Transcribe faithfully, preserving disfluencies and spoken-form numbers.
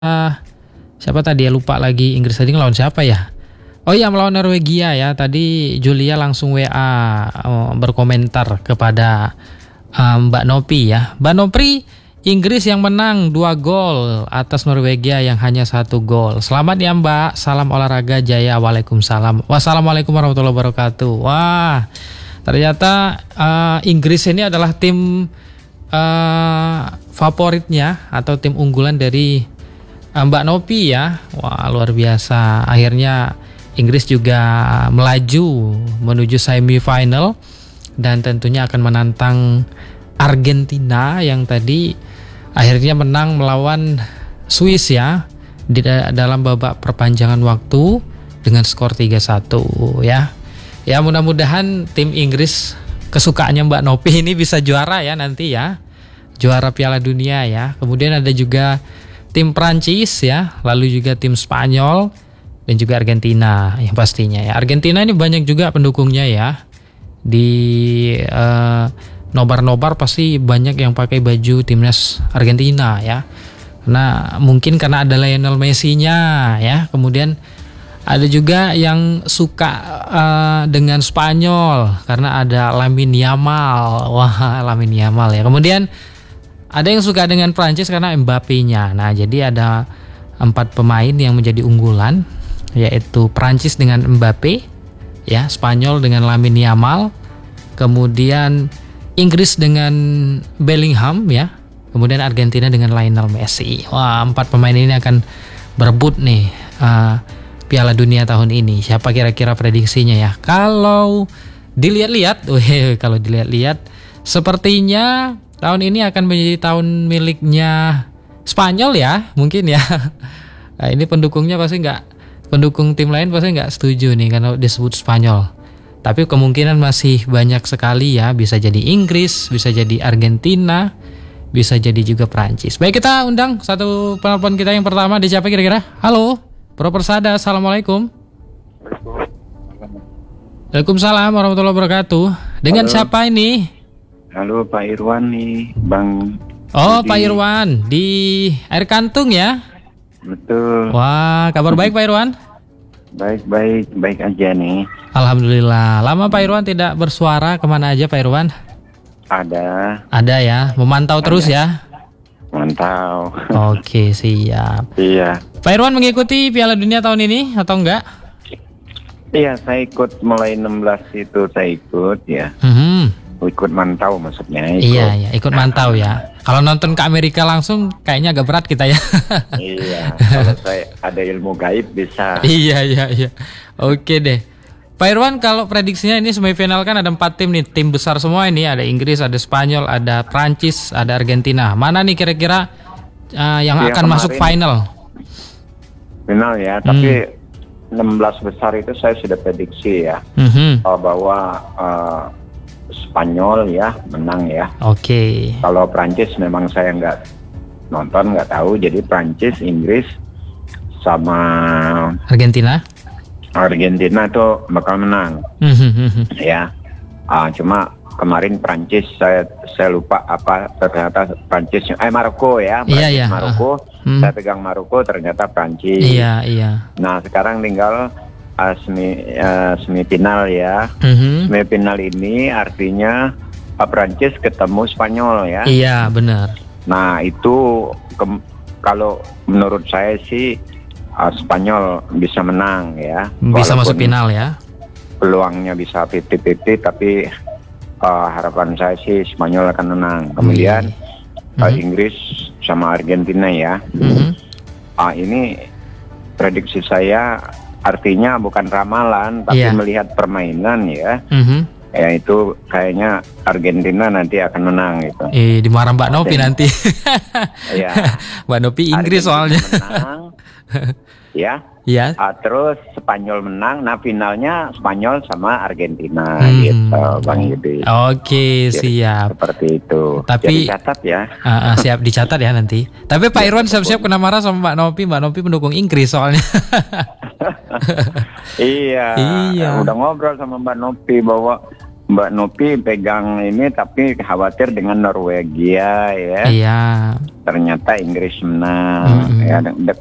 Ah, siapa tadi ya, lupa lagi. Inggris tadi ngelawan siapa ya? Oh iya, melawan Norwegia ya. Tadi Julia langsung W A oh, berkomentar kepada um, Mbak Nopi ya. Mbak Nopi, Inggris yang menang dua gol atas Norwegia yang hanya satu gol. Selamat ya Mbak. Salam olahraga jaya. Waalaikumsalam. Wassalamualaikum warahmatullahi wabarakatuh. Wah, ternyata uh, Inggris ini adalah tim uh, favoritnya atau tim unggulan dari uh, Mbak Nopi ya. Wah, luar biasa. Akhirnya Inggris juga melaju menuju semifinal dan tentunya akan menantang Argentina yang tadi akhirnya menang melawan Swiss ya di dalam babak perpanjangan waktu dengan skor tiga satu ya. Ya, mudah-mudahan tim Inggris kesukaannya Mbak Nopi ini bisa juara ya nanti ya. Juara Piala Dunia ya. Kemudian ada juga tim Prancis ya, lalu juga tim Spanyol dan juga Argentina yang pastinya ya. Argentina ini banyak juga pendukungnya ya. Di uh, nobar-nobar pasti banyak yang pakai baju timnas Argentina ya. Nah, mungkin karena ada Lionel Messi-nya ya. Kemudian ada juga yang suka uh, dengan Spanyol karena ada Lamine Yamal. Wah, Lamine Yamal ya. Kemudian ada yang suka dengan Prancis karena Mbappe-nya. Nah, jadi ada empat pemain yang menjadi unggulan, yaitu Prancis dengan Mbappe ya, Spanyol dengan Lamine Yamal, kemudian Inggris dengan Bellingham ya, kemudian Argentina dengan Lionel Messi. Wah, empat pemain ini akan berebut nih uh, Piala Dunia tahun ini. Siapa kira-kira prediksinya ya? Kalau dilihat-lihat, weh, kalau dilihat-lihat sepertinya tahun ini akan menjadi tahun miliknya Spanyol ya, mungkin ya. Nah, ini pendukungnya pasti nggak, pendukung tim lain pasti nggak setuju nih karena disebut Spanyol. Tapi kemungkinan masih banyak sekali ya, bisa jadi Inggris, bisa jadi Argentina, bisa jadi juga Prancis. Baik, kita undang satu penelpon kita yang pertama. Di siapa kira-kira? Halo, Bro Persada, assalamualaikum. Waalaikumsalam warahmatullahi wabarakatuh. Dengan Halo. Siapa ini? Halo, Pak Irwan nih, Bang. Oh, Budi. Pak Irwan di Air Kantung ya? Betul. Wah, kabar baik Pak Irwan? Baik, baik, baik aja nih. Alhamdulillah. Lama Pak Irwan tidak bersuara, kemana aja Pak Irwan? Ada. Ada ya, memantau Ada. Terus ya? Mantau. Oke, siap. Iya. Pak Irwan mengikuti Piala Dunia tahun ini atau enggak? Iya, saya ikut mulai enam belas itu saya ikut ya. Mm-hmm. Ikut mantau maksudnya. Ikut. Iya, iya, ikut mantau ya. Kalau nonton ke Amerika langsung kayaknya agak berat kita ya. Iya, kalau saya ada ilmu gaib bisa. Iya, iya, iya. Oke deh. Pak Irwan, kalau prediksinya ini semifinal kan ada empat tim nih, tim besar semua ini, ada Inggris, ada Spanyol, ada Prancis, ada Argentina. Mana nih kira-kira uh, yang ya, akan masuk final? Final ya, hmm. tapi enam belas besar itu saya sudah prediksi ya, mm-hmm. uh, bahwa uh, Spanyol ya menang ya. Oke. Okay. Kalau Prancis memang saya nggak nonton, nggak tahu. Jadi Prancis, Inggris, sama Argentina. Argentina itu bakal menang. Mm-hmm. Ya. Uh, cuma kemarin Prancis saya saya lupa apa ternyata Prancis. Eh Maroko ya. Iya iya. Maroko. Uh, saya pegang Maroko ternyata Prancis. Iya iya. Nah sekarang tinggal Uh, semi, uh, semifinal ya. Mm-hmm. Semifinal ini artinya uh, Prancis ketemu Spanyol ya. Iya benar. Nah itu ke- kalau menurut saya sih uh, Spanyol bisa menang ya. Bisa masuk final ya. Peluangnya bisa lima puluh lima puluh tapi uh, harapan saya sih Spanyol akan menang. Kemudian mm-hmm. uh, Inggris sama Argentina ya. Mm-hmm. Uh, ini prediksi saya. Artinya bukan ramalan, tapi yeah. melihat permainan ya, mm-hmm. ya itu kayaknya Argentina nanti akan menang gitu. Eh, dimarah Mbak Nopi Dan, nanti. Ya. Mbak Nopi Inggris Argentina soalnya. Menang, ya. Ya. Uh, terus Spanyol menang, nah finalnya Spanyol sama Argentina hmm. gitu, Bang Yudi. Oke, siap. Seperti itu. Tapi jadi catat ya. Uh, uh, siap dicatat ya nanti. Tapi Pak Irwan siap-siap kena marah sama Mbak Nopi. Mbak Nopi pendukung Inggris soalnya. Iya. Iya. Udah ngobrol sama Mbak Nopi bahwa Mbak Nopi pegang ini tapi khawatir dengan Norwegia ya. Iya. ternyata Inggris menang. Mm-hmm. Ya,